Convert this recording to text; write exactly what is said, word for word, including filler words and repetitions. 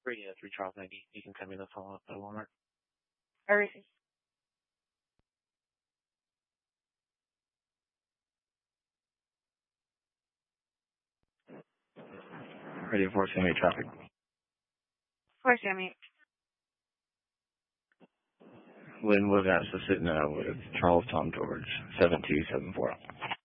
three, uh, three Charles ninety. You can send me the follow up at Walmart. I received. Ready for Sammy traffic. For Sammy. Lynn was asked to sit now with Charles Tom George, seven two seven four.